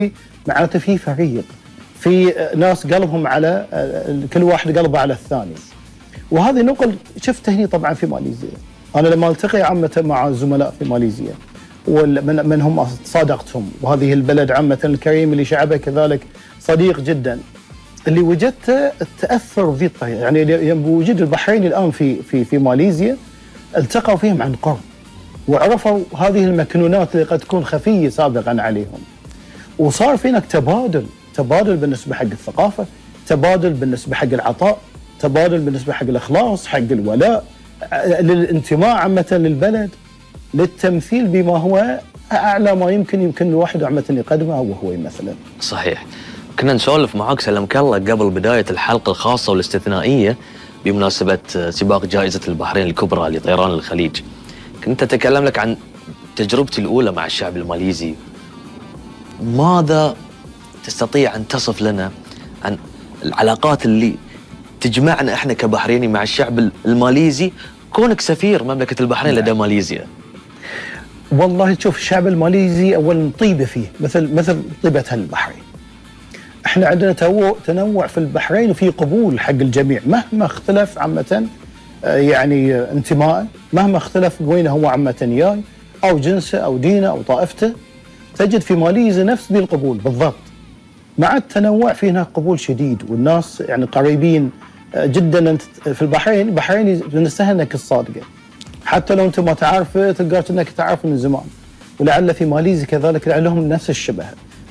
معناته في فريق، في ناس قلبهم على كل واحد قلبه على الثاني. وهذه نقل شفته هنا طبعا في ماليزيا. انا لما التقي عامه مع الزملاء في ماليزيا ومن هم صادقتهم، وهذه البلد عامه الكريم اللي شعبه كذلك صديق جدا، اللي وجدته التاثر في يعني بوجود البحرين الان في ماليزيا التقوا فيهم عن قرب، وعرفوا هذه المكنونات اللي قد تكون خفيه سابقا عليهم. وصار في هناك تبادل بالنسبه حق الثقافه، تبادل بالنسبه حق العطاء، تبادل بالنسبه حق الاخلاص، حق الولاء، للانتماء عامه للبلد، للتمثيل بما هو اعلى ما يمكن الواحد عامه يقدمه وهو يمثله. صحيح. كنا نسولف معاك سلمك الله قبل بدايه الحلقه الخاصه والاستثنائيه بمناسبه سباق جائزه البحرين الكبرى لطيران الخليج. كنت اتكلم لك عن تجربتي الاولى مع الشعب الماليزي. ماذا تستطيع ان تصف لنا عن العلاقات اللي تجمعنا احنا كبحريني مع الشعب الماليزي كونك سفير مملكه البحرين لدى ماليزيا؟ والله شوف، الشعب الماليزي اولا طيبه فيه مثل طيبه البحرين. احنا عندنا تنوع في البحرين وفي قبول حق الجميع مهما اختلف عامه يعني انتمائه، مهما اختلف وين هو عامه جاي او جنسه او دينه او طائفته، تجد في ماليزيا نفس ذي القبول بالضبط. مع التنوع في هناك قبول شديد، والناس يعني قريبين جدا. في البحرين بنستهل انك الصادقه، حتى لو انت ما تعرفه تلقاك انك تعرف من زمان. ولعل في ماليزيا كذلك لعلهم نفس الشبه.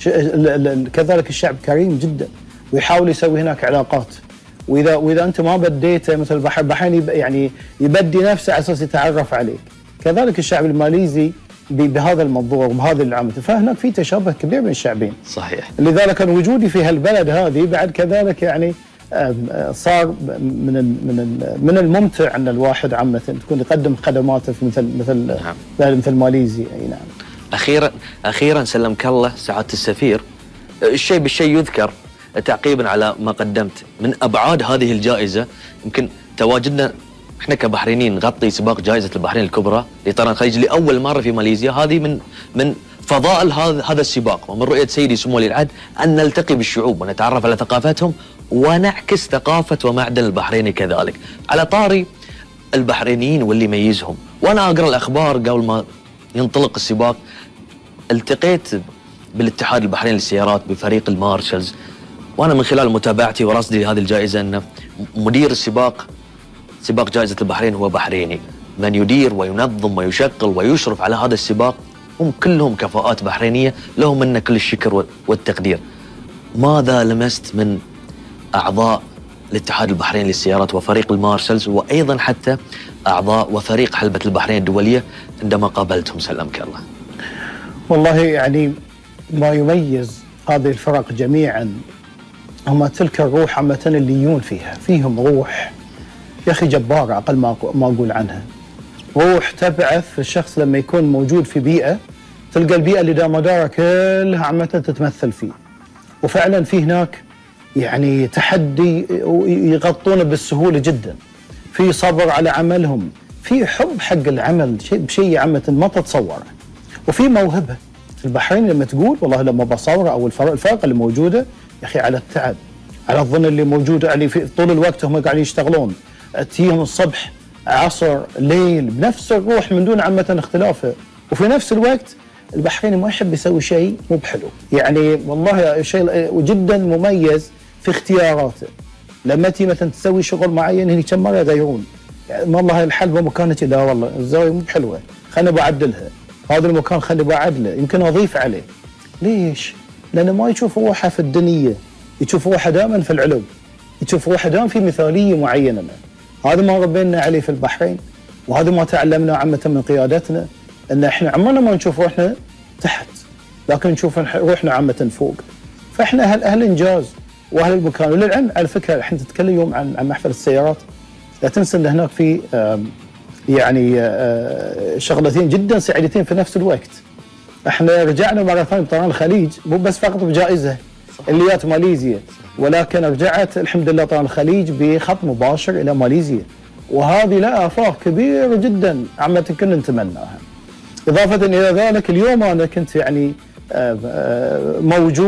كذلك الشعب كريم جدا ويحاول يسوي هناك علاقات، واذا انت ما بديته مثل البحرين يعني يبدي نفسه على اساس يتعرف عليك. كذلك الشعب الماليزي بهذا المنظور وبهذا العمل، فهناك في تشابه كبير بين الشعبين. صحيح. لذلك كان وجودي في هالبلد هذه بعد كذلك يعني صار من الممتع ان الواحد عامه تكون يقدم خدماته في مثل ماليزيا. اي نعم. اخيرا سلمك الله سعاده السفير، الشيء بالشيء يذكر تعقيبا على ما قدمت من ابعاد هذه الجائزه. يمكن تواجدنا احنا كبحرينيين نغطي سباق جائزه البحرين الكبرى لطيران الخليج لاول مره في ماليزيا. هذه من فضائل هذا السباق ومن رؤيه سيدي سمو ولي العهد ان نلتقي بالشعوب ونتعرف على ثقافتهم ونعكس ثقافه ومعدن البحريني كذلك. على طاري البحرينيين واللي يميزهم، وانا اقرا الاخبار قبل ما ينطلق السباق التقيت بالاتحاد البحريني للسيارات بفريق المارشلز، وانا من خلال متابعتي ورصدي لهذه الجائزه ان مدير سباق جائزه البحرين هو بحريني. من يدير وينظم ويشغل ويشرف على هذا السباق هم كلهم كفاءات بحرينيه، لهم منا كل الشكر والتقدير. ماذا لمست من اعضاء الاتحاد البحريني للسيارات وفريق المارشلز، وايضا حتى اعضاء وفريق حلبة البحرين الدوليه عندما قابلتهم سلمك الله؟ والله يعني ما يميز هذه الفرق جميعا هم تلك الروح عامه اللي يجون فيهم روح يا اخي جباره، اقل ما اقول عنها. روح تبعث في الشخص لما يكون موجود في بيئه، تلقى البيئه اللي داره كلها عامه تتمثل فيه. وفعلا في هناك يعني تحدي يغطونه بالسهوله جدا، في صبر على عملهم، في حب حق العمل بشيء عامه ما تتصوره، وفي موهبه. في البحرين لما تقول والله لما بصوره او الفرق اللي موجوده يا اخي على التعب، على الظن اللي موجوده يعني في طول الوقت هم قاعدين يشتغلون، تجيهم الصبح عصر ليل بنفس الروح من دون عامه اختلافه. وفي نفس الوقت البحريني ما يحب يسوي شيء مو بحلو، يعني والله شيء جدا مميز في اختياراته. لما تي مثلا تسوي شغل معين هني كم مره يغيرون، يعني والله الحلبه مكانتي لا والله الزاويه مو بحلوه خليني بعدلها، هذا المكان خليني بعدله يمكن اضيف عليه. ليش؟ لانه ما يشوف روحه في الدنيه، يشوف روحه دائما في العلو، يشوف روحه دائما في مثاليه معينه. هذا ما ربينا عليه في البحرين، وهذا ما تعلمنا عامه من قيادتنا، ان احنا عمرنا ما نشوف روحنا تحت، لكن نشوف روحنا عامه فوق. فاحنا اهل انجاز واهل المكان. وللعلم على فكره احنا نتكلم اليوم عن محفل السيارات، لا تنسى ان هناك في يعني شغلتين جدا سعيدتين في نفس الوقت. احنا رجعنا مره ثانيه بطيران الخليج، مو بس فقط بجائزه اللي جات ماليزيا، ولكن رجعت الحمد لله طيران الخليج بخط مباشر الى ماليزيا، وهذه لها افاق كبيره جدا عامه كنا نتمناها. اضافه الى ذلك اليوم انا كنت يعني موجود